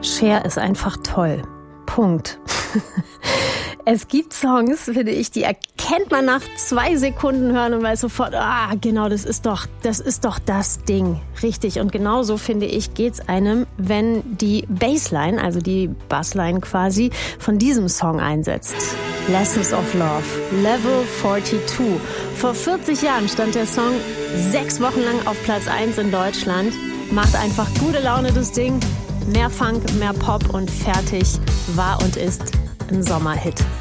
Cher ist einfach toll. Punkt. Es gibt Songs, finde ich, die erkennt man nach 2 Sekunden hören und weiß sofort, genau, das ist doch das Ding. Richtig. Und genauso, finde ich, geht's einem, wenn die Bassline, also die Bassline quasi, von diesem Song einsetzt. Lessons of Love, Level 42. Vor 40 Jahren stand der Song 6 Wochen lang auf Platz 1 in Deutschland. Macht einfach gute Laune, das Ding. Mehr Funk, mehr Pop und fertig war und ist ein Sommerhit.